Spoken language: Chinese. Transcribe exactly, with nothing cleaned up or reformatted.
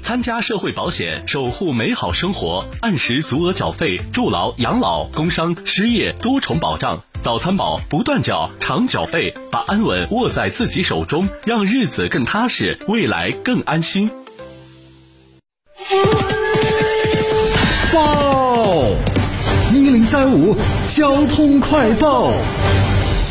参加社会保险，守护美好生活，按时足额缴费，助劳、养老、工伤、失业多重保障。早参保，不断缴，常缴费，把安稳握在自己手中，让日子更踏实，未来更安心。 报一零三五交通快报。